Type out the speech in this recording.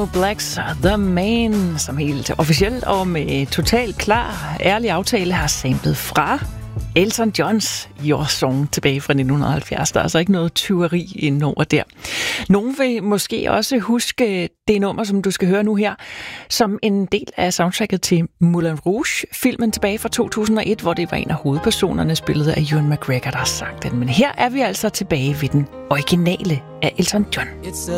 Cardinal Blacks The Man, som helt officielt og med total klar, ærlig aftale har samlet fra Elton Johns Your Song tilbage fra 1970. Der er altså ikke noget tyveri indover der. Nogen vil måske også huske det nummer, som du skal høre nu her, som en del af soundtracket til Moulin Rouge, filmen tilbage fra 2001, hvor det var en af hovedpersonerne, spillet af Ewan McGregor, der har sagt den. Men her er vi altså tilbage ved den originale af Elton John.